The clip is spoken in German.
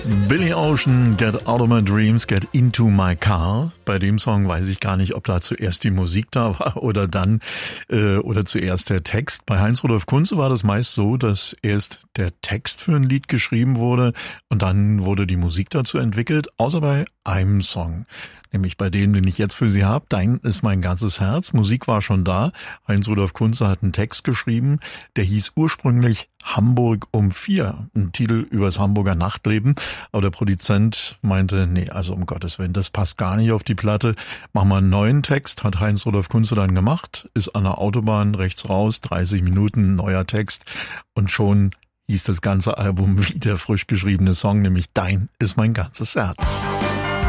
Billy Ocean, Get Out of My Dreams, Get Into My Car. Bei dem Song weiß ich gar nicht, ob da zuerst die Musik da war oder zuerst der Text. Bei Heinz-Rudolf Kunze war das meist so, dass erst der Text für ein Lied geschrieben wurde und dann wurde die Musik dazu entwickelt, außer bei einem Song. Nämlich bei dem, den ich jetzt für Sie habe, Dein ist mein ganzes Herz. Musik war schon da. Heinz-Rudolf Kunze hat einen Text geschrieben, der hieß ursprünglich Hamburg um 4. Ein Titel übers Hamburger Nachtleben. Aber der Produzent meinte, nee, also um Gottes Willen, das passt gar nicht auf die Platte. Machen wir einen neuen Text, hat Heinz-Rudolf Kunze dann gemacht, ist an der Autobahn rechts raus, 30 Minuten, neuer Text und schon hieß das ganze Album wie der frisch geschriebene Song, nämlich Dein ist mein ganzes Herz.